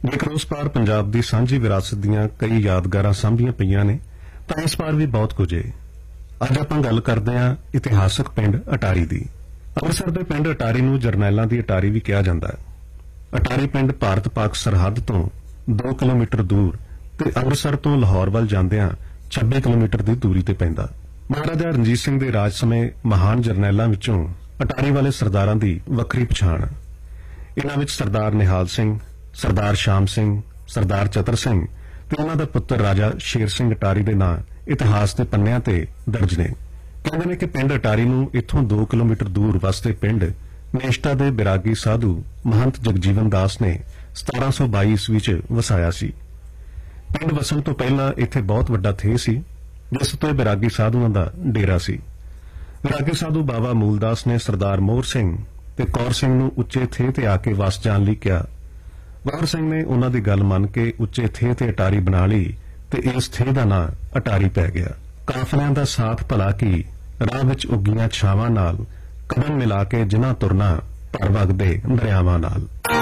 ਜੇਕਰ ਉਸ ਪਾਰ ਪੰਜਾਬ ਦੀ ਸਾਂਝੀ ਵਿਰਾਸਤ ਦੀਆਂ ਕਈ ਯਾਦਗਾਰਾਂ ਸਾਂਭੀਆਂ ਪਈਆਂ ਨੇ ਤਾਂ ਇਸ ਪਾਰ ਵੀ ਬਹੁਤ ਕੁਝ ਏ। ਅੱਜ ਆਪਾਂ ਗੱਲ ਕਰਦੇ ਹਾਂ ਇਤਿਹਾਸਕ ਪਿੰਡ ਅਟਾਰੀ ਦੀ। ਅੰਮ੍ਰਿਤਸਰ ਦੇ ਪਿੰਡ ਅਟਾਰੀ ਨੂੰ ਜਰਨੈਲਾਂ ਦੀ ਅਟਾਰੀ ਵੀ ਕਿਹਾ ਜਾਂਦਾ ਹੈ। ਅਟਾਰੀ ਪਿੰਡ ਭਾਰਤ-ਪਾਕ ਸਰਹੱਦ ਤੋਂ 2 ਕਿਲੋਮੀਟਰ ਦੂਰ ਤੇ ਅੰਮ੍ਰਿਤਸਰ ਤੋਂ ਲਾਹੌਰ ਵੱਲ ਜਾਂਦਿਆਂ 26 ਕਿਲੋਮੀਟਰ ਦੀ ਦੂਰੀ ਤੇ ਪੈਂਦਾ। ਮਹਾਰਾਜਾ ਰਣਜੀਤ ਸਿੰਘ ਦੇ ਰਾਜ ਸਮੇਂ ਮਹਾਨ ਜਰਨੈਲਾਂ ਵਿੱਚੋਂ ਅਟਾਰੀ ਵਾਲੇ ਸਰਦਾਰਾਂ ਦੀ ਵੱਖਰੀ ਪਛਾਣ। ਇਨ੍ਹਾਂ ਵਿੱਚ ਸਰਦਾਰ ਨਿਹਾਲ ਸਿੰਘ, ਸਰਦਾਰ ਸ਼ਾਮ ਸਿੰਘ, ਸਰਦਾਰ ਚਤਰ ਸਿੰਘ ਤੇ ਉਹਨਾਂ ਦਾ ਪੁੱਤਰ ਰਾਜਾ ਸ਼ੇਰ ਸਿੰਘ ਅਟਾਰੀ ਦੇ ਨਾਂ ਇਤਿਹਾਸ ਦੇ ਪੰਨਿਆਂ ਤੇ ਦਰਜ ਨੇ। ਕਹਿੰਦੇ ਨੇ ਕਿ ਪਿੰਡ ਅਟਾਰੀ ਨੂੰ ਇੱਥੋਂ 2 ਕਿਲੋਮੀਟਰ ਦੂਰ ਵਸਦੇ ਪਿੰਡ ਨੇਸ਼ਟਾ ਦੇ ਬਿਰਾਗੀ ਸਾਧੂ ਮਹੰਤ ਜਗਜੀਵਨ ਦਾਸ ਨੇ 1722 ਈਸਵੀ ਚ ਵਸਾਇਆ ਸੀ। ਪਿੰਡ ਵਸਣ ਤੋਂ ਪਹਿਲਾਂ ਇੱਥੇ ਬਹੁਤ ਵੱਡਾ ਥੇਹ ਸੀ ਜਿਸ ਉੱਤੇ ਬਿਰਾਗੀ ਸਾਧੂਆਂ ਦਾ ਡੇਰਾ ਸੀ। ਬਿਰਾਗੀ ਸਾਧੂ ਬਾਬਾ ਮੂਲਦਾਸ ਨੇ ਸਰਦਾਰ ਮੋਹਰ ਸਿੰਘ ਤੇ ਕੌਰ ਸਿੰਘ ਨੂੰ ਉੱਚੇ ਥੇਹ ਤੇ ਆ ਕੇ ਵਸ ਜਾਣ ਲਈ ਕਿਹਾ। ਮੋਹਰ ਸਿੰਘ ਨੇ ਉਹਨਾਂ ਦੀ ਗੱਲ ਮੰਨ ਕੇ ਉੱਚੇ ਥੇਹ ਤੇ ਅਟਾਰੀ ਬਣਾ ਲਈ ਤੇ ਇਸ ਥੇਹ ਦਾ ਨਾਂ ਅਟਾਰੀ ਪੈ ਗਿਆ। ਕਾਫਲਿਆਂ ਦਾ ਸਾਥ ਭਲਾ ਕੀ, ਰਾਹ ਵਿੱਚ ਉੱਗੀਆਂ ਛਾਵਾਂ ਨਾਲ ਕਦਮ ਮਿਲਾ ਕੇ ਜਿਨ੍ਹਾਂ ਤੁਰਨਾ ਭਰ ਵਗਦੇ ਦਰਿਆਵਾਂ ਨਾਲ।